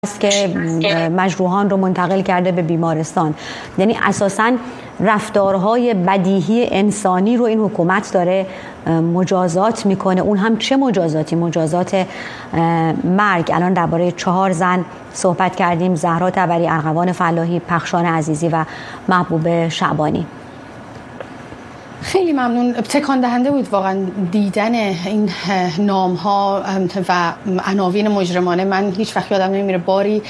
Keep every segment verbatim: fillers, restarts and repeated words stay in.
است که مجروحان رو منتقل کرده به بیمارستان. یعنی اساساً رفتارهای بدیهی انسانی رو این حکومت داره مجازات میکنه. اون هم چه مجازاتی؟ مجازات مرگ. الان درباره چهار زن صحبت کردیم: زهرا تبری، ارغوان فلاحی، پخشان عزیزی و محبوب شعبانی. خیلی ممنون. تکان دهنده بود واقعا دیدن این نام ها و عناوین مجرمانه. من هیچ وقت یادم نمیره باری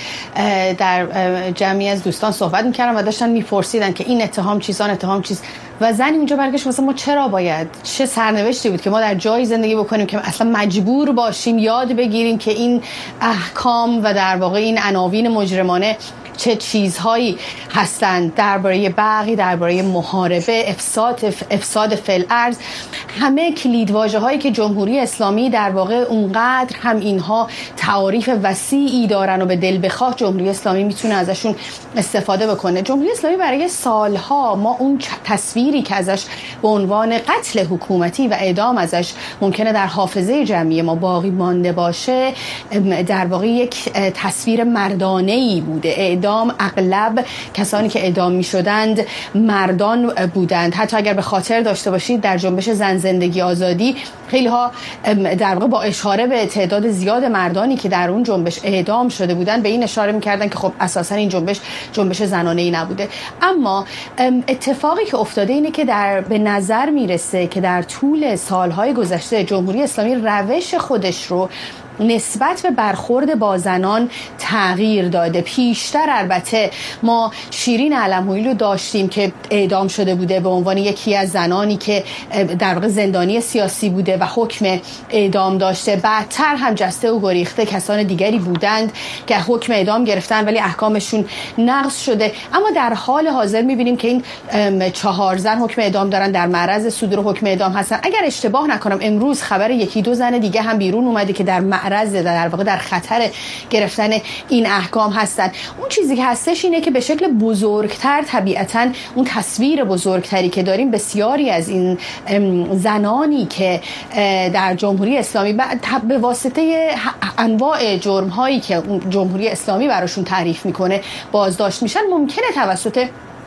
در جمعی از دوستان صحبت میکردم و داشتن میپرسیدن که این اتهام چیزان اتهام چیز و زنی اونجا برگشت واسه ما چرا باید، چه سرنوشتی بود که ما در جایی زندگی بکنیم که اصلا مجبور باشیم یاد بگیریم که این احکام و در واقع این عناوین مجرمانه چه چیزهایی هستند، درباره بغی، درباره محاربه، افساد افساد فی الارض، همه کلیدواژه هایی که جمهوری اسلامی در واقع اونقدر هم اینها تعاریف وسیعی دارن و به دل بخواه جمهوری اسلامی میتونه ازشون استفاده بکنه. جمهوری اسلامی برای سالها ما اون تصویری که ازش به عنوان قتل حکومتی و اعدام ازش ممکنه در حافظه جمعی ما باقی مانده باشه، در واقع یک تصویر مردانه‌ای بوده. اعدام اغلب کسانی که اعدام می شدند مردان بودند. حتی اگر به خاطر داشته باشید در جنبش زن زندگی آزادی خیلی ها در واقع با اشاره به تعداد زیاد مردانی که در اون جنبش اعدام شده بودند به این اشاره می‌کردن که خب اساساً این جنبش جنبش زنانه‌ای نبوده. اما اتفاقی که افتاده اینه که در به نظر میرسه که در طول سالهای گذشته جمهوری اسلامی روش خودش رو نسبت به برخورد با زنان تغییر داده. پیشتر البته ما شیرین علم‌هویی رو داشتیم که اعدام شده بوده به عنوان یکی از زنانی که در واقع زندانی سیاسی بوده و حکم اعدام داشته. بعدتر هم جسته و گریخته کسان دیگری بودند که حکم اعدام گرفتن ولی احکامشون نقض شده. اما در حال حاضر می‌بینیم که این چهار زن حکم اعدام دارن، در معرض صدور حکم اعدام هستن. اگر اشتباه نکنم امروز خبر یکی دو زن دیگه هم بیرون اومده که در معرض در واقع در خطر گرفتن این احکام هستند. اون چیزی که هستش اینه که به شکل بزرگتر طبیعتاً اون تصویر بزرگتری که داریم بسیاری از این زنانی که در جمهوری اسلامی به واسطه انواع جرم هایی که جمهوری اسلامی براشون تعریف میکنه بازداشت میشن، ممکنه توسط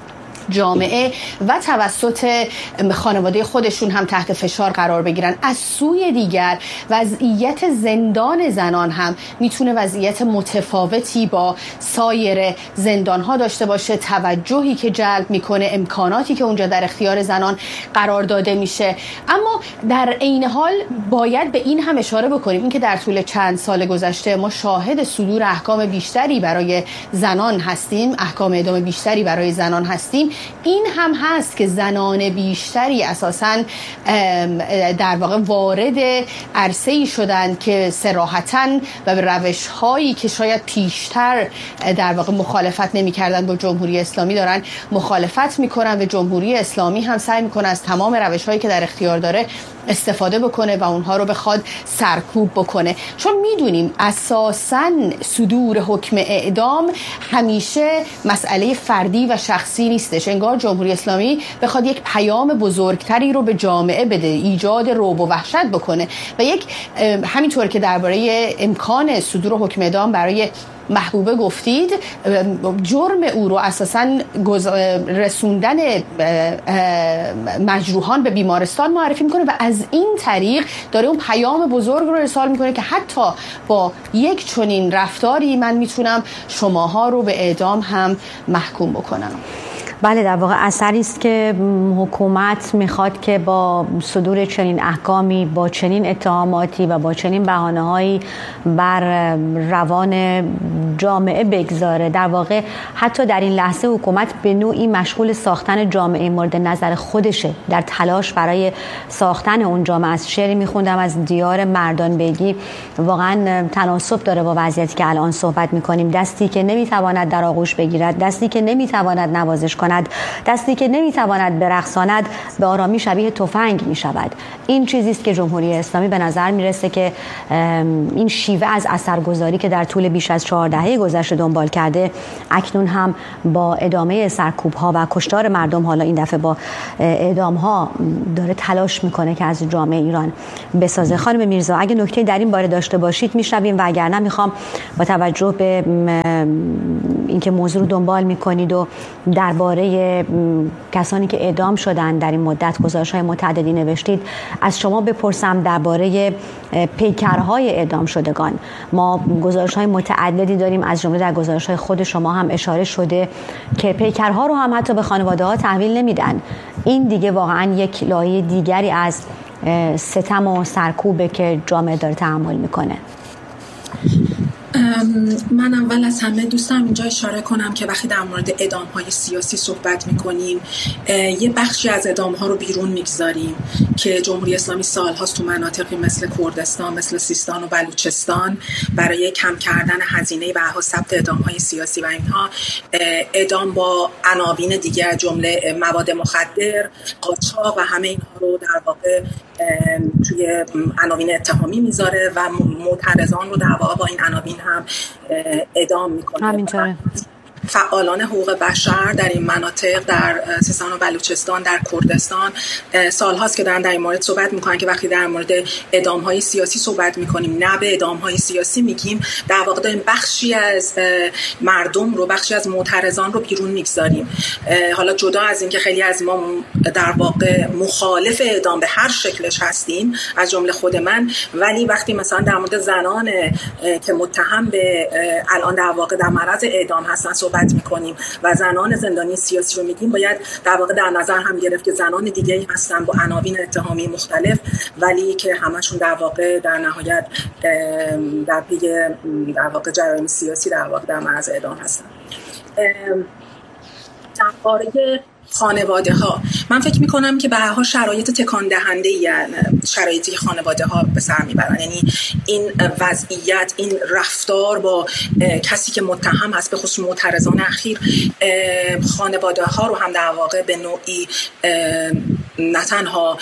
جامعه و توسط خانواده خودشون هم تحت فشار قرار بگیرن. از سوی دیگر وضعیت زندان زنان هم میتونه وضعیت متفاوتی با سایر زندانها داشته باشه. توجهی که جلب میکنه، امکاناتی که اونجا در اختیار زنان قرار داده میشه. اما در عین حال باید به این هم اشاره بکنیم اینکه در طول چند سال گذشته ما شاهد صدور احکام بیشتری برای زنان هستیم، احکام اعدام بیشتری برای زنان هستیم. این هم هست که زنان بیشتری اساساً در واقع وارد عرصه‌ای شدند که صراحتاً و به روش‌هایی که شاید پیشتر در واقع مخالفت نمی‌کردن با جمهوری اسلامی دارن مخالفت می‌کنن و جمهوری اسلامی هم سعی می‌کنه از تمام روش‌هایی که در اختیار داره استفاده بکنه و اونها رو بخواد سرکوب بکنه. چون میدونیم اساساً صدور حکم اعدام همیشه مسئله فردی و شخصی نیستش. انگار جمهوری اسلامی بخواد یک پیام بزرگتری رو به جامعه بده، ایجاد رعب و وحشت بکنه و یک همینطور که درباره امکان صدور حکم اعدام برای محبوبه گفتید، جرم او رو اساساً رسوندن مجروحان به بیمارستان معرفی میکنه و از این طریق داره اون پیام بزرگ رو ارسال میکنه که حتی با یک چنین رفتاری من میتونم شماها رو به اعدام هم محکوم بکنم. بله، در واقع اثری است که حکومت میخواد که با صدور چنین احکامی، با چنین اتهاماتی و با چنین بهانه‌هایی بر روان جامعه بگذاره. در واقع حتی در این لحظه حکومت به نوعی مشغول ساختن جامعه مورد نظر خودشه، در تلاش برای ساختن اون جامعه. از شعری میخوندم از دیار مردان بیگی، واقعا تناسب داره با وضعیتی که الان صحبت میکنیم. دستی که نمیتواند در آغوش بگیرد، دستی که نمیتواند نوازش کند، کند. دستی که نمیتواند برقصاند به آرامی شبیه تفنگ میشود. این چیزی است که جمهوری اسلامی به نظر میرسه که این شیوه از اثرگذاری که در طول بیش از چهار دهه گذشته دنبال کرده اکنون هم با ادامه سرکوب‌ها و کشتار مردم، حالا این دفعه با اعدام‌ها، داره تلاش میکنه که از جامعه ایران بسازه. خانم میرزا، اگه نکته در این باره داشته باشید میشنویم و اگر نه میخوام با توجه به اینکه موضوع رو دنبال میکنید و درباره کسانی که اعدام شدن در این مدت گزارش‌های متعددی نوشتید از شما بپرسم درباره پیکرهای اعدام شدگان. ما گزارش‌های متعددی داریم، از جمله در گزارش‌های خود شما هم اشاره شده که پیکرها رو هم حتی به خانواده‌ها تحویل نمیدن. این دیگه واقعا یک لایه دیگری از ستم و سرکوبه که جامعه داره تحمل میکنه. من اول از همه دوستم اینجا اشاره کنم که وقتی در مورد اعدام‌های سیاسی صحبت می‌کنیم یه بخشی از اعدام‌ها رو بیرون می‌گذاریم که جمهوری اسلامی سال‌هاست تو مناطقی مثل کردستان، مثل سیستان و بلوچستان برای کم کردن هزینه بها ثبت اعدام‌های سیاسی و اینها اعدام با عناوین دیگر جمله مواد مخدر، قاچاق و همه اینها رو در واقع توی عناوین اتهامی میذاره و معترضان رو در واقع با این عناوین هم اعدام میکنه. همینطوره. فعالان حقوق بشر در این مناطق، در سیستان و بلوچستان، در کردستان سالهاست که دارن در این مورد صحبت میکنن که وقتی در مورد اعدام‌های سیاسی صحبت میکنیم نه به اعدام‌های سیاسی میگیم، در واقع داریم بخشی از مردم رو، بخشی از معترضان رو بیرون میگذاریم. حالا جدا از این که خیلی از ما در واقع مخالف اعدام به هر شکلش هستیم از جمله خود من، ولی وقتی مثلا در مورد زنان که متهم به الان در واقع در معرض اعدام هستن صحبت میکنیم و زنان زندانی سیاسی رو میگیم، باید در واقع در نظر هم گرفت که زنان دیگه‌ای هستن با عناوین اتهامی مختلف ولی که همشون در واقع در نهایت در پی در واقع جرایم سیاسی در واقع در معرض اعدام هستن. درباره خانواده ها من فکر می کنم که به هر حال شرایط تکان دهنده ای شرایطی که خانواده ها به سر میبرن، یعنی این وضعیت، این رفتار با کسی که متهم هست، به خصوص معترضان اخیر، خانواده ها رو هم در واقع به نوعی نه تنها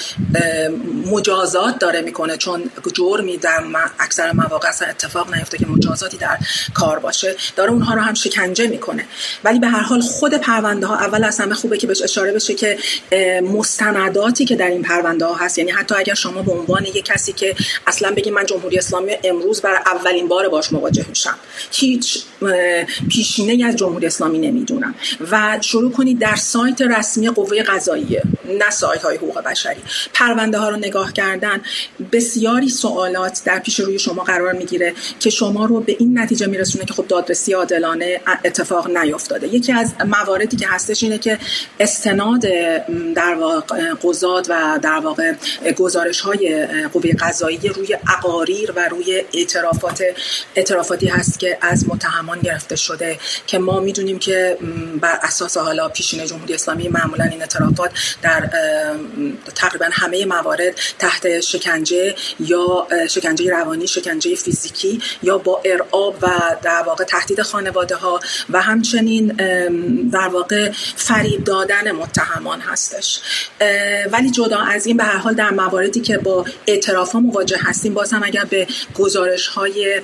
مجازات داره میکنه، چون جرمی در اکثر مواقع اصلا اتفاق نیفته که مجازاتی در کار باشه، داره اونها رو هم شکنجه میکنه. ولی به هر حال خود پرونده ها اول از همه خوبه که بهش اشاره بشه که مستنداتی که در این پرونده ها هست، یعنی حتی اگر شما به عنوان یک کسی که اصلا بگید من جمهوری اسلامی امروز برای اولین بار باش مواجه میشم، هیچ پیشینه‌ای از جمهوری اسلامی نمیدونم و شروع کنید در سایت رسمی قوه قضاییه، نه سایت های حقوق بشری، پرونده ها رو نگاه کردن، بسیاری سوالات در پیش روی شما قرار میگیره که شما رو به این نتیجه میرسونه که خب دادرسی عادلانه اتفاق نیفتاده. یکی از مواردی که هستش اینه که استناد در واقع قضات و در واقع گزارش های قوه قضاییه روی اقاریر و روی اعترافات اعترافاتی هست که از متهمان گرفته شده که ما میدونیم که بر اساس حالا پیشین جمهوری اسلامی معمولا این اعترافات در تقریبا همه موارد تحت شکنجه یا شکنجه روانی، شکنجه فیزیکی یا با ارعاب و در واقع تهدید خانواده ها و همچنین در واقع فریب دادن متهمان هستش. ولی جدا از این به هر حال در مواردی که با اعتراف ها مواجه هستیم، باز هم اگر به گزارش های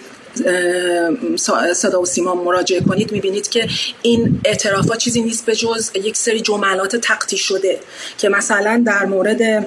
صدا و سیما مراجعه کنید میبینید که این اعترافات چیزی نیست به جز یک سری جملات تقطی شده که مثلا در مورد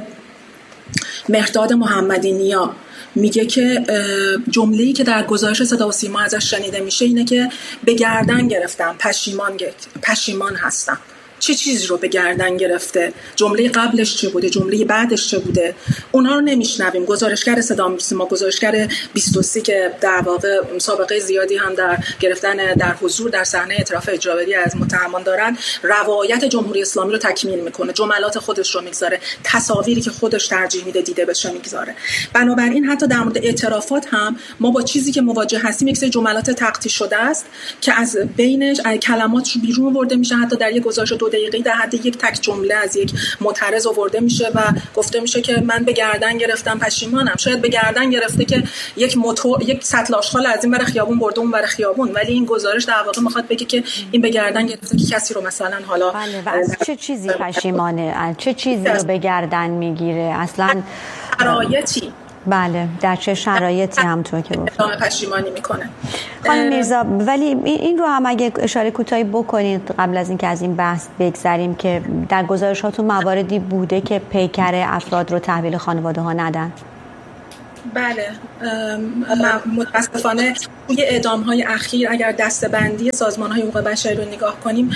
مهرداد محمدی نیا میگه که جمله‌ای که در گزارش صدا و سیما ازش شنیده میشه اینه که به گردن گرفتم، پشیمان پشیمان هستم. چه چیزی رو به گردن گرفته؟ جمله قبلش چه بوده؟ جمله بعدش چه بوده؟ اونها رو نمیشنویم. گزارشگر صدا و سیما، گزارشگر بیست و سه که در واقع سابقه زیادی هم در گرفتن در حضور در صحنه اعتراف اجباری از متهمان دارن، روایت جمهوری اسلامی رو تکمیل میکنه، جملات خودش رو میگذاره، تصاویری که خودش ترجیح میده دیده بشه میگذاره. بنابراین حتی در مورد اعترافات هم ما با چیزی که مواجه هستیم یک سری جملات تقطی شده است که از بینش کلمات رو بیرون آورده میشه، حتی در یک گزارش دو دقیقه‌ای در حد یک تک جمله از یک معترض آورده میشه و گفته میشه که من به گردن گرفتم پشیمانم. شاید به گردن گرفته که یک موتور یک سطل آشغال از این ور خیابون برده اون ور خیابون، ولی این گزارش در واقع میخواد بگه که این به گردن گرفته که کسی رو مثلا حالا بله. و از چه چیزی پشیمانه؟ از چه چیزی رو به گردن میگیره؟ اصلا شرایطی. بله، در چه شرایطی همونطور که گفتم ادامه پشیمانی میکنه. خانم میرزا، ولی این رو هم اگه اشاره کوتاهی بکنید قبل از اینکه از این بحث بگذریم که در گزارشاتون مواردی بوده که پیکر افراد رو تحویل خانواده ها ندن. بله، متاسفانه توی اعدام‌های اخیر اگر دسته‌بندی سازمان‌های حقوق بشری رو نگاه کنیم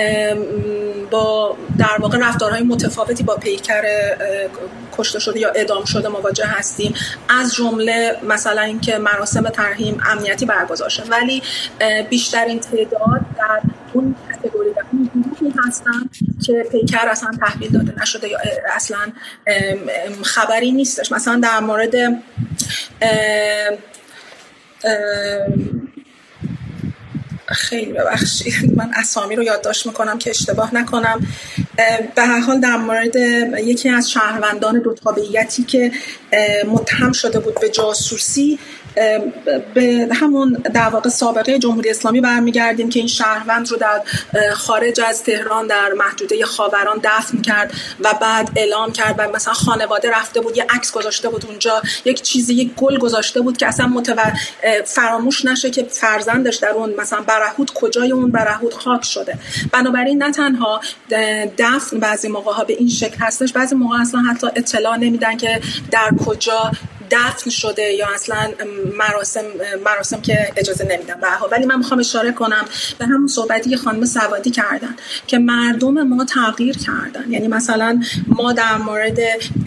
با در واقع رفتارهای متفاوتی با پیکر کشته شده یا اعدام شده مواجه هستیم، از جمله مثلا اینکه مراسم ترحیم امنیتی برگزار شد، ولی بیشترین تعداد در اون کاتگوری و اون گروهی هستن که پیکر اصلا تحویل داده نشده یا اصلا خبری نیستش. مثلا در مورد اه اه خیلی ببخشید من اسامی رو یادداشت میکنم که اشتباه نکنم. به هر حال در مورد یکی از شهروندان دو تابعیتی که متهم شده بود به جاسوسی، به همون در واقع سابقه جمهوری اسلامی برمیگردیم که این شهروند رو در خارج از تهران در محدوده خاوران دفن کرد و بعد اعلام کرد و مثلا خانواده رفته بود یه عکس گذاشته بود اونجا، یک چیزی یک گل گذاشته بود که اصلا متو... فراموش نشه که فرزندش در اون مثلا برهوت کجای اون برهوت خاک شده. بنابراین نه تنها دفن بعضی موقع ها به این شکل هستش، بعضی موقع اصلا حتی اطلاع نمیدن که در کجا دفن شده یا اصلا مراسم مراسم که اجازه نمیدن به هر حال. ولی من میخوام اشاره کنم به همون صحبتی که خانم سوادی کردن که مردم ما تغییر کردن. یعنی مثلا ما در مورد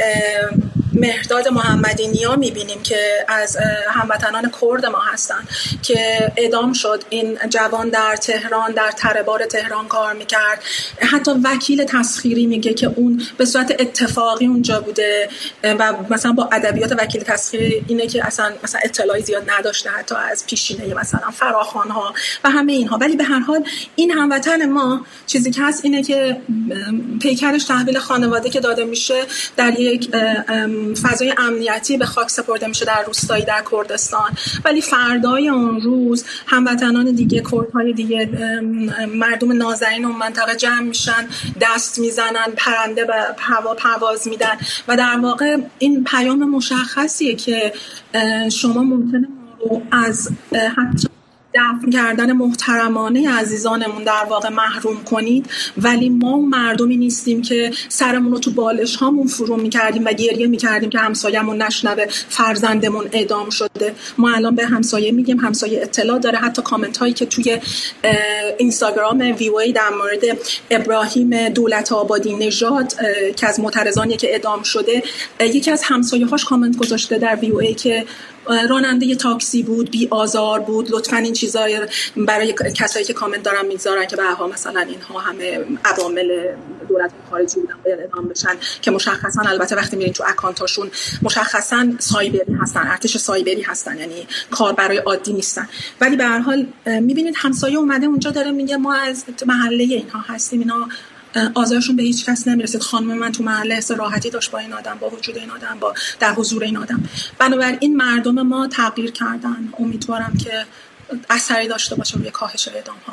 مهرداد محمدی نیا میبینیم که از هموطنان کرد ما هستن که اعدام شد. این جوان در تهران در تره‌بار تهران کار میکرد. حتی وکیل تسخیری میگه که اون به صورت اتفاقی اونجا بوده و مثلا با ادبیات وکیل تسخیری اینه که اصلا مثلا اطلاعی زیاد نداشته حتی از پیشینه مثلا فراخوان ها و همه اینها. ولی به هر حال این هموطن ما چیزی که هست اینه که پیکرش تحویل خانواده که داده میشه در یک فضای امنیتی به خاک سپرده میشه در روستایی در کردستان، ولی فردای اون روز هموطنان دیگه کردهای دیگه مردم نازنین اون منطقه جمع میشن، دست میزنن، پرنده به هوا پرواز میدن و در واقع این پیام مشخصیه که شما ممکنه ما رو از حتی دفن کردن محترمانه عزیزانمون در واقع محروم کنید، ولی ما اون مردمی نیستیم که سرمون رو تو بالش هامون فرو میکردیم و گریه میکردیم که همسایه‌مون نشنوه فرزندمون اعدام شده. ما الان به همسایه میگیم، همسایه اطلاع داره. حتی کامنت هایی که توی اینستاگرام وی او ای در مورد ابراهیم دولت آبادی نژاد که از معترضانی که اعدام شده، یکی از همسایه‌هاش کامنت گذاشته در وی او ای که راننده تاکسی بود، بی آزار بود. لطفاً این چیزای برای کسایی که کامنت دارن میذارن که به هر حال مثلا اینها همه عوامل دولت خارجی بودن باید اعدام بشن، که مشخصا البته وقتی میرین تو اکانتاشون مشخصا سایبری هستن، ارتش سایبری هستن، یعنی کار برای عادی نیستن. ولی به هر حال میبینید همسایه اومده اونجا داره میگه ما از محله اینها هستیم، اینا آزارشون به هیچ کس نمیرسید. خانم من تو محله حس راحتی داشت با این آدم، با وجود این آدم، با در حضور این آدم. بنابراین مردم ما تغییر کردن. امیدوارم که اثری داشته باشه روی کاهش اعدام ها.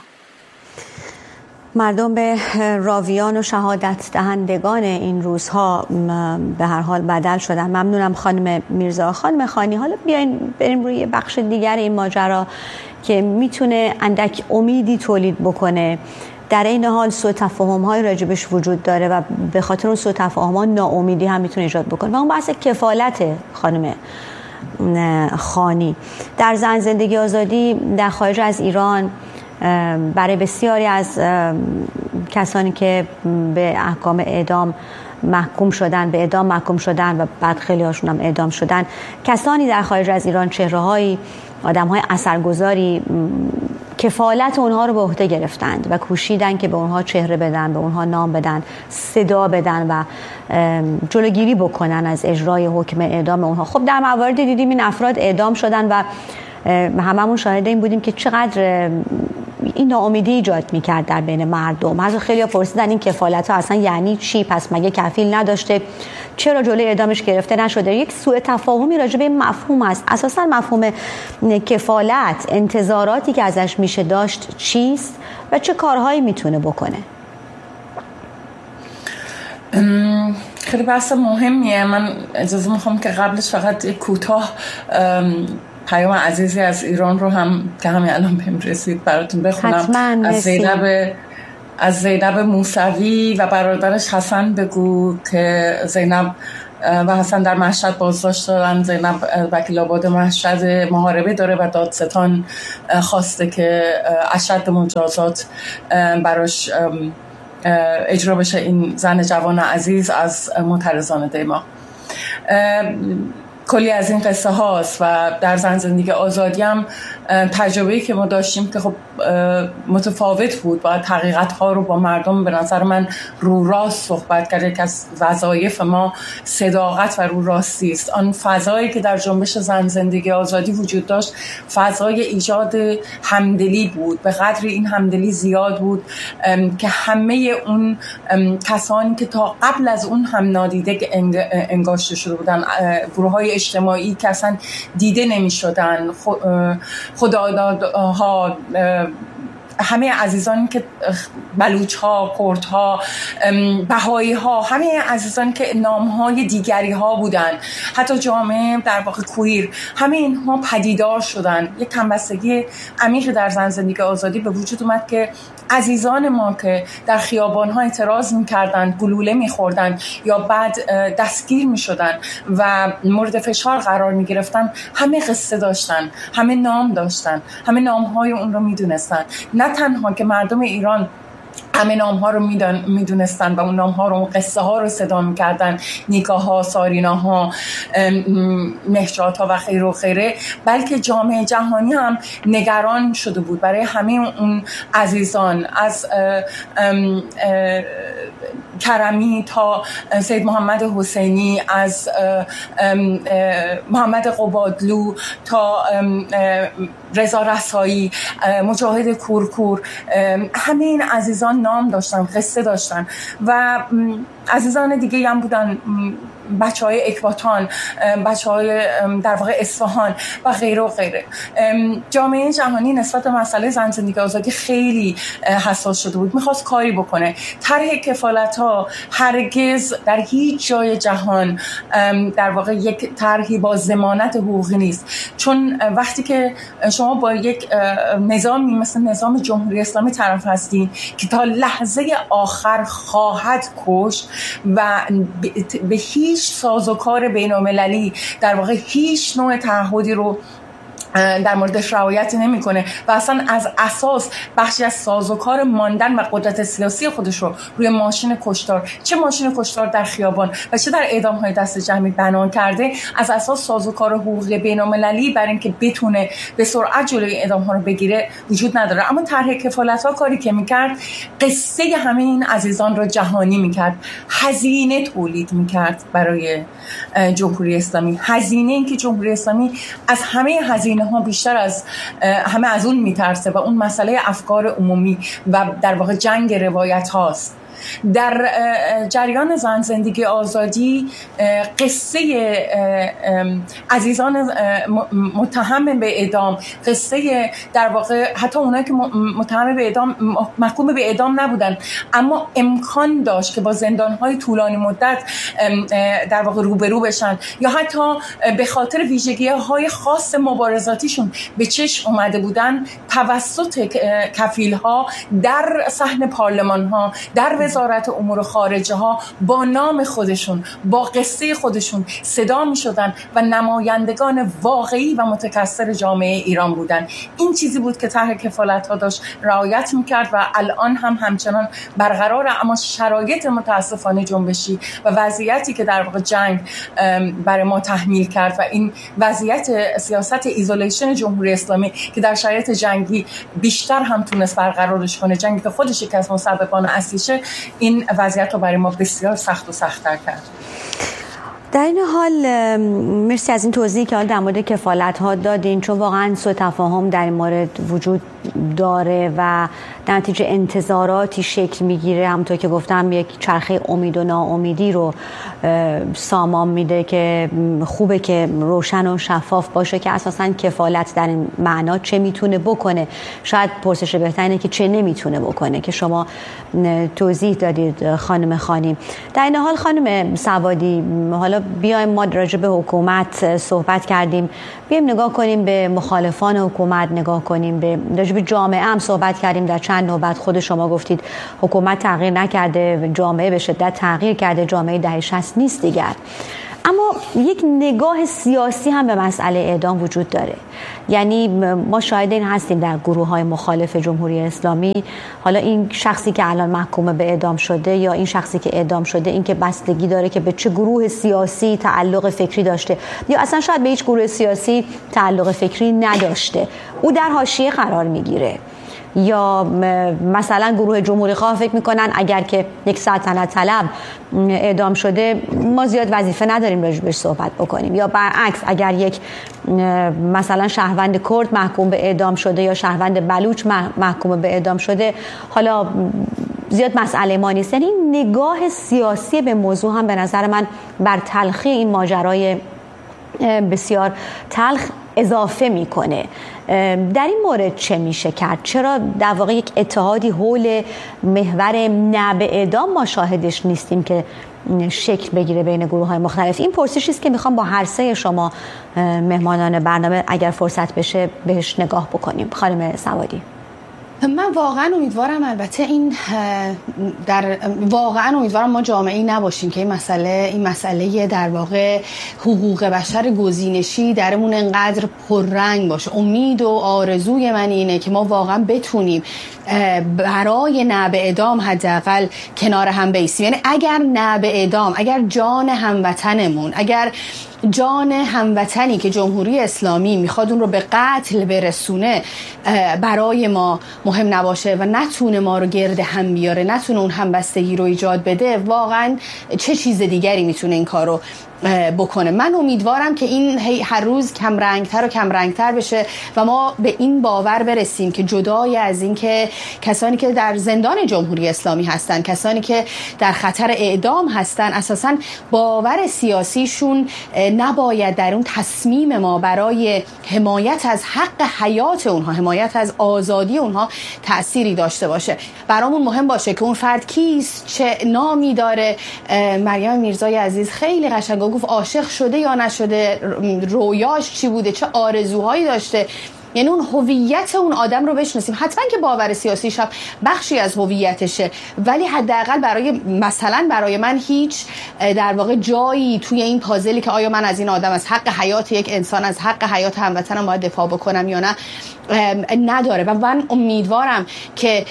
مردم به راویان و شهادت دهندگان این روزها به هر حال بدل شدن. ممنونم خانم میرزا. خانم خانی، حالا بیاین بریم روی بخش دیگر این ماجرا که میتونه اندک امیدی تولید بکنه. در این حال سوء تفاهم‌های راجبش وجود داره و به خاطر اون سوء تفاهم‌ها ناامیدی هم میتونه ایجاد بکنه و اون بحث کفالت خانم خانی. در زن زندگی آزادی در خارج از ایران برای بسیاری از کسانی که به احکام اعدام محکوم شدن به اعدام محکوم شدن و بعد خیلی هاشون هم اعدام شدن، کسانی در خارج از ایران چهره‌های آدم‌های اثرگذاری کفالت اونها رو به عهده گرفتند و کوشیدن که به اونها چهره بدن، به اونها نام بدن، صدا بدن و جلوگیری بکنن از اجرای حکم اعدام اونها. خب در مواردی دیدیم این افراد اعدام شدن و هممون شاهد این بودیم که چقدر این ناامیدی ایجاد میکرد در بین مردم. از خیلی پرسیدن این کفالت ها اصلا یعنی چی؟ پس مگه کفیل نداشته؟ چرا جلوی اعدامش گرفته نشده؟ یک سوء تفاهمی راجع به این مفهوم است. اساسا مفهوم کفالت، انتظاراتی که ازش میشه داشت چیست و چه کارهایی میتونه بکنه؟ خیلی بحث مهمیه. من اجازه میخوام که قبلش فقط کوتاه پیام عزیزی از ایران رو هم که همین الان بهم رسید براتون بخونم. از زینب از زینب موسوی و برادرش حسن بگو که زینب و حسن در مشهد بازداشت دارن. زینب وکیل آباد مشهد محاربه داره و دادستان خواسته که اشد مجازات براش اجرا بشه این زن جوان عزیز از معترضان دیما. کلی از این قصه هاست و در زن زندگی آزادی هم تجربه‌ای که ما داشتیم که خب متفاوت بود. باید حقیقت ها رو با مردم به نظر من رو راست صحبت کرد. یک از وظایف ما صداقت و رو راستی است. آن فضایی که در جنبش زن زندگی آزادی وجود داشت فضای ایجاد همدلی بود. به قدری این همدلی زیاد بود که همه اون کسانی که تا قبل از اون هم نادیده انگاشته شده بودن، گروه‌های اجتماعی که اصلا دیده نمی شدن، خدادادها، همه عزیزان که بلوچ ها، کرد ها، بهایی ها، همه عزیزان که نام های دیگری ها بودن، حتی جامعه در واقع کویر، همه اینها پدیدار شدن. یک همبستگی عمیق در زن زندگی آزادی به وجود اومد که عزیزان ما که در خیابان ها اعتراض می‌کردن، گلوله می‌خوردن یا بعد دستگیر می‌شدن و مورد فشار قرار می‌گرفتن، همه قصه داشتن، همه نام داشتن، همه نام‌های اون رو می‌دونستن. نه تنها که مردم ایران همه نام ها رو میدونستن و اون نام ها رو، اون قصه ها رو صدا میکردن، نیکا ها، سارینا ها، مهجات ها و خیر و خیره، بلکه جامعه جهانی هم نگران شده بود برای همه اون عزیزان، از اه اه اه کرمی تا سید محمد حسینی، از محمد قبادلو تا رضا رسایی، مجاهد کورکور، همه این عزیزان نام داشتن، قصه داشتن و عزیزان دیگه هم بودن، بچه های اکباتان، بچه های در واقع اصفهان و غیره و غیره. جامعه جهانی نسبت به مسئله زن زندگی آزادی خیلی حساس شده بود، میخواست کاری بکنه. طرح کفالت ها هرگز در هیچ جای جهان در واقع یک طرحی با ضمانت حقوقی نیست، چون وقتی که شما با یک نظامی مثل نظام جمهوری اسلامی طرف هستین که تا لحظه آخر خواهد کشت و به هیچ سازوکار بین‌المللی در واقع هیچ نوع تعهدی رو در موردش رعایت نمیکنه و اصلا از اساس بخشی از سازوکار ماندن و قدرت سیاسی خودش رو روی ماشین کشتار، چه ماشین کشتار در خیابان و چه در اعدام‌های دست جمعی بنا کرده، از اساس سازوکار حقوقی بین‌المللی برای اینکه بتونه به سرعت جلوی اعدام‌ها رو بگیره وجود نداره. اما طرح کفالت‌ها کاری که میکرد، قصه همه این عزیزان رو جهانی میکرد، هزینه تولید میکرد برای جمهوری اسلامی. هزینه این که جمهوری اسلامی از همه هزینه ها بیشتر از همه از اون میترسه و اون مسئله افکار عمومی و در واقع جنگ روایت هاست. در جریان زن زندگی آزادی قصه عزیزان متهم به اعدام، قصه در واقع حتی اونایی که متهم به اعدام محکوم به اعدام نبودن اما امکان داشت که با زندان‌های طولانی مدت در واقع روبرو بشن یا حتی به خاطر ویژگی‌های خاص مبارزاتیشون به چشم اومده بودن، توسط کفیل‌ها در صحن پارلمان‌ها، در وزارت امور خارجه ها با نام خودشون، با قصه خودشون صدا می شدن و نمایندگان واقعی و متکثر جامعه ایران بودن. این چیزی بود که طرح کفالت ها داشت رعایت می کرد و الان هم همچنان برقراره. اما شرایط متاسفانه جنبشی و وضعیتی که در واقع جنگ برای ما تحمیل کرد و این وضعیت سیاست ایزولیشن جمهوری اسلامی که در شرایط جنگی بیشتر هم تونست برقرارش کنه، جنگی که خودش یک از مسببان اصلیشه، این وضعیت رو برای ما بسیار سخت و سخت‌تر کرد. در این حال مرسی از این توضیحی که حال در مورد کفالت ها دادین، چون واقعا سوء تفاهم در این مورد وجود داره و در نتیجه انتظاراتی شکل میگیره، همونطور که گفتم یک چرخه امید و ناامیدی رو سامان میده که خوبه که روشن و شفاف باشه که اساساً کفالت در این معنا چه میتونه بکنه. شاید پرسش بهتره که چه نمیتونه بکنه که شما توضیح دادید خانم خانی. در این حال خانم سوادی، حالا بیایم ما راجع به حکومت صحبت کردیم، بیایم نگاه کنیم به مخالفان حکومت، نگاه کنیم به راجع به جامعه هم صحبت کردیم. در چند نوبت خود شما گفتید حکومت تغییر نکرده، جامعه به شدت تغییر کرده، جامعه دهه شصت نیست دیگر. اما یک نگاه سیاسی هم به مسئله اعدام وجود داره. یعنی ما شاهد این هستیم در گروه های مخالف جمهوری اسلامی، حالا این شخصی که الان محکوم به اعدام شده یا این شخصی که اعدام شده، این که بستگی داره که به چه گروه سیاسی تعلق فکری داشته یا اصلا شاید به هیچ گروه سیاسی تعلق فکری نداشته، او در حاشیه قرار میگیره. یا مثلا گروه جمهوری خواه فکر میکنن اگر که یک سلطنت طلب اعدام شده ما زیاد وظیفه نداریم راجبش صحبت بکنیم، یا برعکس اگر یک مثلا شهروند کرد محکوم به اعدام شده یا شهروند بلوچ محکوم به اعدام شده حالا زیاد مسئله ما نیست. یعنی نگاه سیاسی به موضوع هم به نظر من بر تلخی این ماجرای بسیار تلخ اضافه میکنه. در این مورد چه میشه کرد؟ چرا در واقع یک اتحادی حول محور نه به اعدام ما شاهدش نیستیم که شکل بگیره بین گروه های مختلف؟ این پرسشی است که میخوام با هر سه شما مهمانان برنامه اگر فرصت بشه بهش نگاه بکنیم. خانم سوادی. من واقعا امیدوارم، البته این در واقعا امیدوارم ما جامعه‌ای نباشیم که این مسئله این مسئله در واقع حقوق بشر گزینشی درمون انقدر پررنگ باشه. امید و آرزوی من اینه که ما واقعا بتونیم برای نه به اعدام حداقل کنار هم بایستیم. یعنی اگر نه به اعدام، اگر جان هموطنمون، اگر جان هموطنی که جمهوری اسلامی میخواد اون رو به قتل برسونه برای ما مهم نباشه و نتونه ما رو گرد هم بیاره، نتونه اون همبستگی رو ایجاد بده، واقعا چه چیز دیگری میتونه این کار رو بکنه؟ من امیدوارم که این هر روز کم رنگتر و کم رنگتر بشه و ما به این باور برسیم که جدای از این که کسانی که در زندان جمهوری اسلامی هستن، کسانی که در خطر اعدام هستن، اساساً باور سیاسیشون نباید در اون تصمیم ما برای حمایت از حق حیات اونها، حمایت از آزادی اونها تأثیری داشته باشه. برامون مهم باشه که اون فرد کیست، چه نامی داره. مریم میرزای عزیز خیلی قشنگ گفت عاشق شده یا نشده، رویاش چی بوده، چه آرزوهایی داشته. یعنی اون هویت اون آدم رو بشناسیم. حتما که باور سیاسیش هم بخشی از هویتشه، ولی حداقل برای مثلا برای من هیچ در واقع جایی توی این پازلی که آیا من از این آدم، از حق حیات یک انسان، از حق حیات هموطنم باید دفاع بکنم یا نه نداره. و من امیدوارم که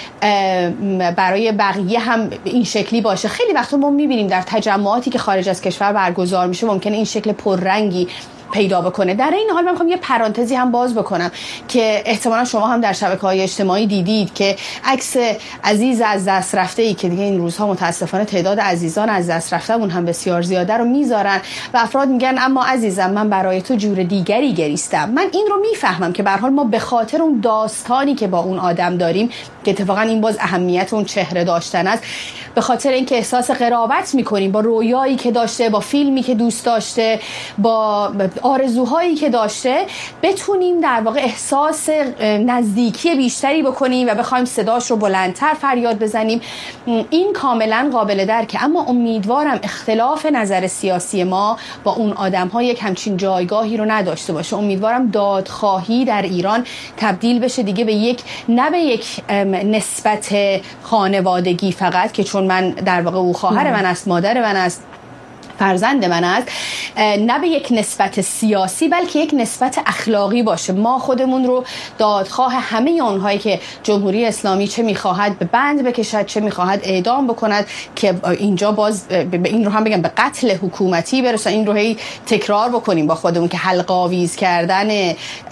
برای بقیه هم این شکلی باشه. خیلی وقتا ما میبینیم در تجمعاتی که خارج از کشور برگزار میشه ممکنه این شکل پررنگی پیدا بکنه. در این حال من میخوام یه پرانتزی هم باز بکنم که احتمالا شما هم در شبکه‌های اجتماعی دیدید که عکس عزیز از دست رفته ای که دیگه این روزها متاسفانه تعداد عزیزان از دست رفته‌مون هم بسیار زیاده رو میذارن و افراد میگن اما عزیزم من برای تو جور دیگری گریستم. من این رو میفهمم که به هر حال ما به خاطر اون داستانی که با اون آدم داریم که اتفاقا این باز اهمیت اون چهره داشتن است، به خاطر اینکه احساس قرابت میکنیم با رویایی که داشته، با فیلمی که دوست داشته، با آرزوهایی که داشته، بتونیم در واقع احساس نزدیکی بیشتری بکنیم و بخوایم صداش رو بلندتر فریاد بزنیم. این کاملا قابل درکه، اما امیدوارم اختلاف نظر سیاسی ما با اون آدم‌ها یک همچین جایگاهی رو نداشته باشه. امیدوارم دادخواهی در ایران تبدیل بشه دیگه به یک، نه به یک نسبت خانوادگی فقط که چون من در واقع او خواهر من است، مادر من است، فرزند من است، نه به یک نسبت سیاسی بلکه یک نسبت اخلاقی باشه. ما خودمون رو دادخواه همه اونهایی که جمهوری اسلامی چه میخواهد به بند بکشد، چه میخواهد اعدام بکند، که اینجا باز به این رو هم بگم به قتل حکومتی برسن، این رو هی تکرار بکنیم با خودمون که حلق‌آویز کردن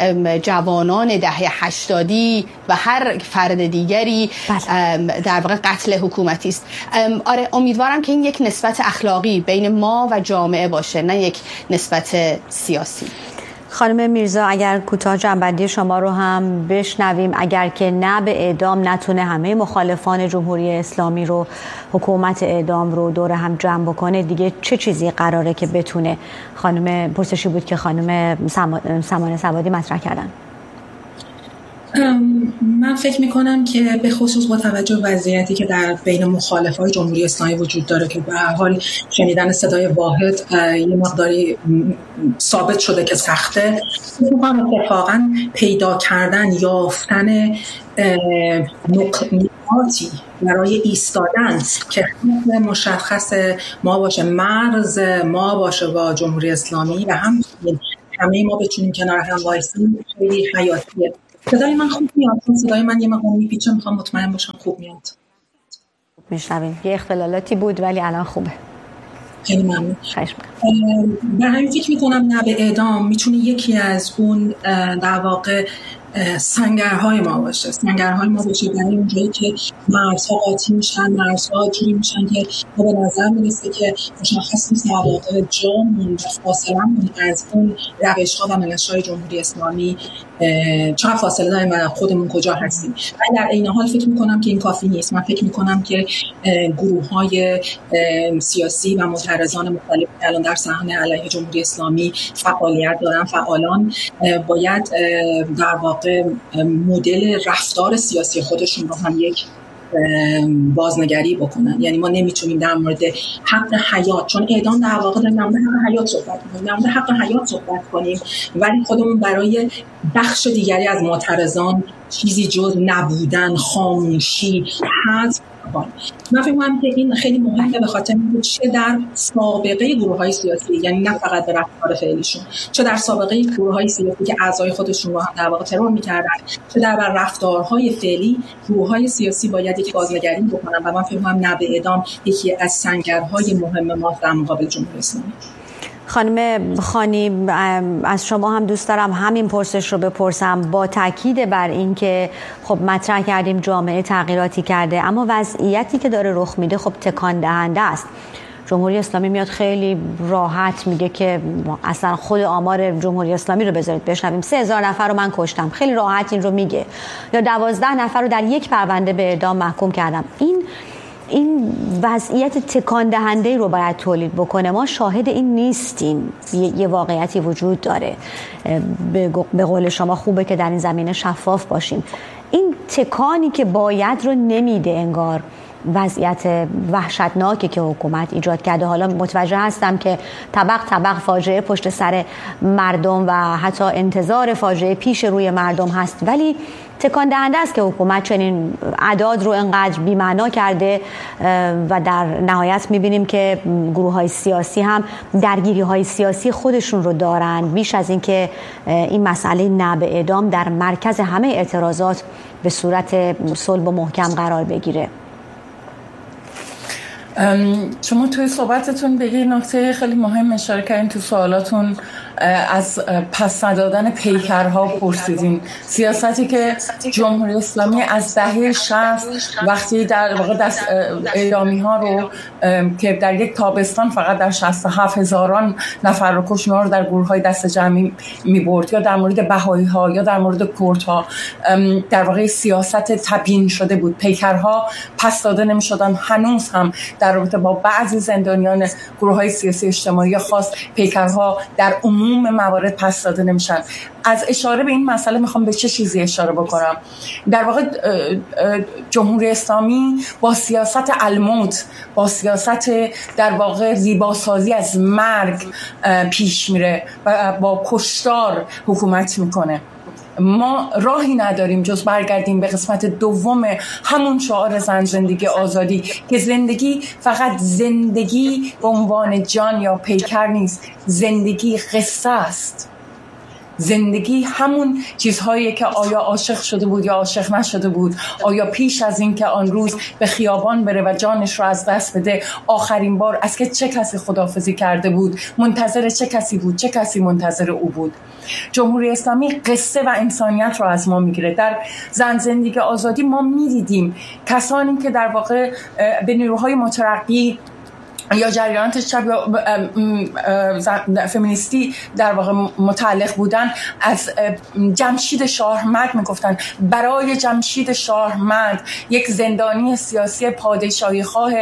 جوانان دهه هشتادی و هر فرد دیگری در واقع قتل حکومتی است. آره امیدوارم که این یک نسبت اخلاقی بین ما و جامعه باشه، نه یک نسبت سیاسی. خانم میرزا اگر کوتاه جنبندی شما رو هم بشنویم، اگر که نه به اعدام نتونه همه مخالفان جمهوری اسلامی رو، حکومت اعدام رو دور هم جمع بکنه، دیگه چه چیزی قراره که بتونه؟ خانم پرسشی بود که خانم سمانه سوادی مطرح کردن. من فکر میکنم که به خصوص با توجه به وضعیتی که در بین مخالفای جمهوری اسلامی وجود داره که به هر حال شنیدن صدای واحد یه مقداری ثابت شده که سخته، میخوام اتفاقا پیدا کردن، یافتن نقاطی برای ایستادن که مشخص ما باشه، مرز ما باشه با جمهوری اسلامی و هم همه ما بتونیم کنار هم وایسیم، خیلی حیاتیه. صدای من خوب میاد؟ صدای من یه مقام میپیچه، میخوام مطمئن باشم خوب میاد. میشنویم. یه اختلالاتی بود ولی الان خوبه. خیلی ممنون. خواهش میکنم. در همین فکر میکنم نه به اعدام میتونه یکی از اون در واقع سنگرهای ما باشه، سنگرهای ما باشه برای اونجایی که مرزها قاطی میشن، مرزها جوری میشن که ما به نظر میرسه که مشخص نیست واقع جامون و فاصلمون از اون روشها و منشهای جمهوری اسلامی چقدر فاصله داریم و خودمون کجا هستیم. ولی در این حال فکر میکنم که این کافی نیست. من فکر میکنم که گروه‌های سیاسی و معترضان مختلف که الان در صحنه علیه جمهوری اسلامی فعالیت دارن، فعالان باید در واقع مدل رفتار سیاسی خودشون رو هم یک بازنگری بکنن. یعنی ما نمیتونیم در مورد حق حیات، چون اعدام در واقع در مورد حق حیات صحبت کنیم، در مورد حق حیات صحبت کنیم ولی خودمون برای بخش دیگری از معترضان چیزی جز نبودن، خاموشی، حذف کنیم. من فکر می‌کنم که این خیلی مهمه به خاطر اینکه چه در سابقه گروه‌های سیاسی، یعنی نه فقط به رفتار فعلیشون، چه در سابقه گروه‌های سیاسی که اعضای خودشون رو هم در واقع ترور می‌کردن، چه در رفتارهای فعلی، گروه‌های سیاسی باید یک بازنگری بکنن و من فکر می‌کنم نه به اعدام یکی از سنگرهای مهم ما در مقابل جمهوری اسلامی. خانم خانی، از شما هم دوست دارم همین پرسش رو بپرسم، با تاکید بر این که خب مطرح کردیم جامعه تغییراتی کرده اما وضعیتی که داره رخ میده خب تکان دهنده است. جمهوری اسلامی میاد خیلی راحت میگه که اصلا خود آمار جمهوری اسلامی رو بذارید بشنویم، سه هزار نفر رو من کشتم، خیلی راحت این رو میگه، یا دوازده نفر رو در یک پرونده به اعدام محکوم کردم. این این وضعیت تکان دهنده رو باید تولید بکنه. ما شاهد این نیستیم. یه واقعیتی وجود داره. به قول شما خوبه که در این زمینه شفاف باشیم. این تکانی که باید رو نمیده انگار. وضعیت وحشتناکی که حکومت ایجاد کرده. حالا متوجه هستم که طبق طبق فاجعه پشت سر مردم و حتی انتظار فاجعه پیش روی مردم هست، ولی تکان دهنده است که حکومت چنین اعداد رو انقدر بی‌معنا کرده و در نهایت می‌بینیم که گروه‌های سیاسی هم درگیری‌های سیاسی خودشون رو دارن، بیش از این که این مسئله نه به اعدام در مرکز همه اعتراضات به صورت صلب و محکم قرار بگیره. شما توی صحبتتون به یه نکته خیلی مهم اشاره کردین، تو سوالاتون از پس ندادن پیکرها پرسیدین. سیاستی که جمهوری اسلامی از دهه شصت وقتی در واقع دست اعدامی ها رو که در یک تابستان فقط در شصت و هفت هزاران نفر رو کشت، رو در گروه های دست جمعی می برد، یا در مورد بهایی ها یا در مورد کرد ها، در واقع سیاست تبیین شده بود. پیکرها پس داده نمی شدن. هنوز هم در رابطه با بعضی زندانیان گروه های سیاسی اجتماعی خاص پیکرها در عموم موارد پس داده نمیشن. از اشاره به این مسئله میخوام به چه چیزی اشاره بکنم؟ در واقع جمهوری اسلامی با سیاست الموت، با سیاست در واقع زیباسازی از مرگ پیش میره و با کشتار حکومت میکنه. ما راهی نداریم جز برگردیم به قسمت دوم همون شعار زن زندگی آزادی، که زندگی فقط زندگی به عنوان جان یا پیکر نیست، زندگی قصه است. زندگی همون چیزهایی که آیا عاشق شده بود یا عاشق نشده بود، آیا پیش از این که آن روز به خیابان بره و جانش رو از دست بده آخرین بار از که چه کسی خداحافظی کرده بود، منتظر چه کسی بود، چه کسی منتظر او بود. جمهوری اسلامی قصه و انسانیت رو از ما میگیره. در زن زندگی آزادی ما میدیدیم کسانی که در واقع به نیروهای مترقی یا جریانات چپ یا فمینیستی در واقع متعلق بودن از جمشید شاهمرد میگفتن برای جمشید شاهمرد یک زندانی سیاسی پادشاهی خواه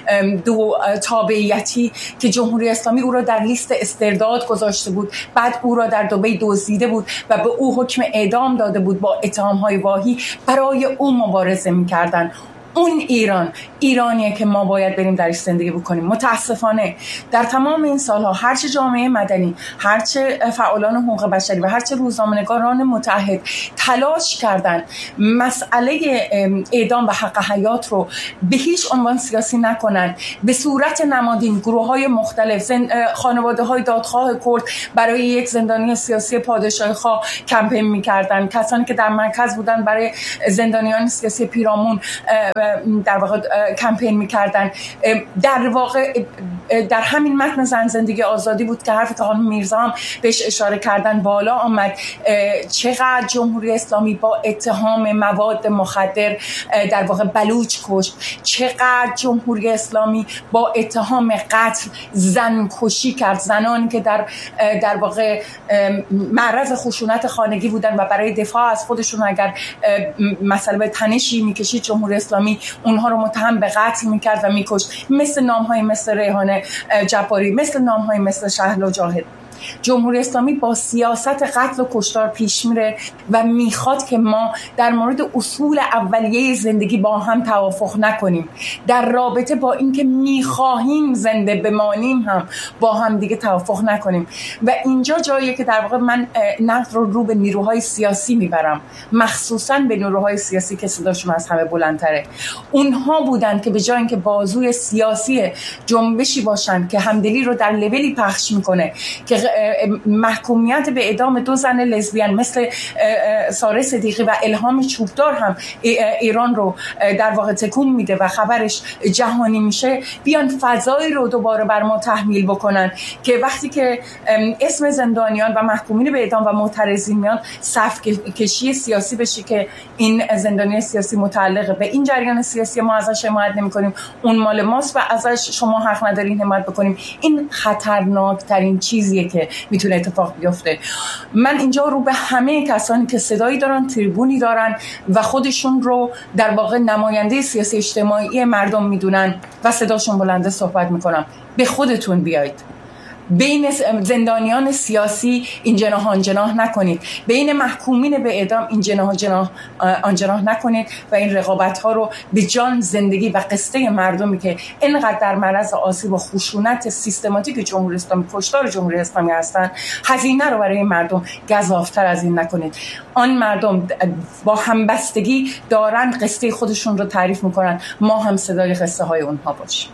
دو تابعیتی که جمهوری اسلامی او را در لیست استرداد گذاشته بود، بعد او را در دبی دزدیده بود و به او حکم اعدام داده بود با اتهام‌های واهی، برای او مبارزه می‌کردند. اون ایران ایرانیه که ما باید بریم درش زندگی بکنیم. متاسفانه در تمام این سالها هرچه جامعه مدنی، هرچه فعالان حقوق بشری و هرچه روزنامه‌نگاران متحد تلاش کردن مسئله اعدام و حق حیات رو به هیچ عنوان سیاسی نکنن، به صورت نمادین گروه‌های مختلف، خانواده‌های دادخواه کرد برای یک زندانی سیاسی پادشاهی خواه کمپین می‌کردن، کسانی که در مرکز بودن برای زندانیان سیاسی پیرامون در واقع کمپین میکردن. در واقع در همین متن زن زندگی آزادی بود که حرف خانم میرزا هم بهش اشاره کردن بالا آمد، چقدر جمهوری اسلامی با اتهام مواد مخدر در واقع بلوچ کشت، چقدر جمهوری اسلامی با اتهام قتل زن کشی کرد، زنانی که در در واقع معرض خشونت خانگی بودن و برای دفاع از خودشون اگر مسئله به تنشی میکشید جمهوری اسلامی اونها رو متهم به قتل میکرد و میکشت، مثل نام‌های مثل ریحانه جباری، مثل نام‌های مثل شهلا جاهد. جمهوری اسلامی با سیاست قتل و کشتار پیش میره و میخواد که ما در مورد اصول اولیه زندگی با هم توافق نکنیم، در رابطه با اینکه میخواهیم زنده بمانیم هم با هم دیگه توافق نکنیم. و اینجا جاییه که در واقع من نقد رو رو به نیروهای سیاسی میبرم، مخصوصا به نیروهای سیاسی که صداشون از همه بلندتره. اونها بودن که به جای اینکه بازوی سیاسی جنبشی باشن که همدلی رو در لولی پخش میکنه که محکومیت به اعدام دو زن لزبیان مثل ساره صدیقی و الهام چوبدار هم ایران رو در واقع تکون میده و خبرش جهانی میشه، بیان فضایی رو دوباره بر ما تحمیل بکنن که وقتی که اسم زندانیان و محکومین به اعدام و معترضین میان، صف کشی سیاسی بشه که این زندانی سیاسی متعلق به این جریان سیاسی، ما ازش حمایت نمی‌کنیم، اون مال ماست و ازش شما حق ندارین حمایت بکنیم. این خطرناک ترین چیزیه که میتونه اتفاق بیفته. من اینجا رو به همه کسانی که صدایی دارن، تریبونی دارن و خودشون رو در واقع نماینده سیاسی اجتماعی مردم میدونن و صداشون بلنده صحبت میکنم، به خودتون بیایید. بین زندانیان سیاسی این جناح آن جناح نکنید، بین محکومین به اعدام این جناح جناح آن جناح نکنید و این رقابت ها رو به جان، زندگی و قصه مردمی که اینقدر در معرض آسیب و خشونت سیستماتیک جمهوری اسلامی، کشتار جمهوری اسلامی هستن، هزینه رو برای مردم گزاف‌تر از این نکنید. آن مردم با همبستگی دارن قصه خودشون رو تعریف میکنن، ما هم صدای قصه های اونها باشیم.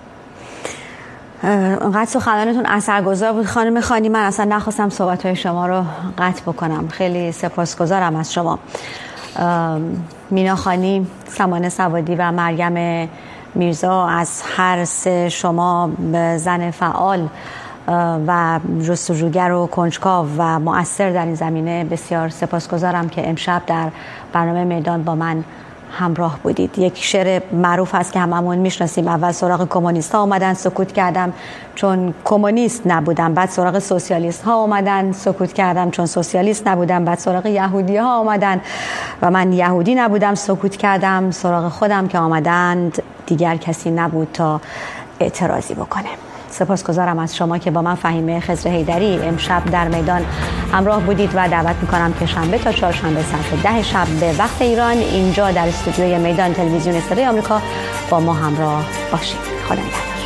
انقدر سخنانتون اثرگذار بود خانم خانی، من اصلا نخواستم صحبت‌های شما رو قطع بکنم. خیلی سپاسگزارم از شما. مینا خانی، سمانه سوادی و مریم میرزا، از هر سه شما زن فعال و جستجوگر و کنجکاو و مؤثر در این زمینه بسیار سپاسگزارم که امشب در برنامه میدان با من همراه بودید. یک شعر معروف هست که هممون میشناسیم، اول سراغ کمونیست ها اومدن سکوت کردم چون کمونیست نبودم، بعد سراغ سوسیالیست ها اومدن سکوت کردم چون سوسیالیست نبودم، بعد سراغ یهودی ها اومدن و من یهودی نبودم سکوت کردم، سراغ خودم که آمدند دیگر کسی نبود تا اعتراضی بکنه. سپاسگزارم از شما که با من فهیمه خضر حیدری امشب در میدان همراه بودید و دعوت میکنم که شنبه تا چهارشنبه ساعت ده شب به وقت ایران اینجا در استودیوی میدان تلویزیون صدای آمریکا با ما همراه باشید. خدا نگهدار.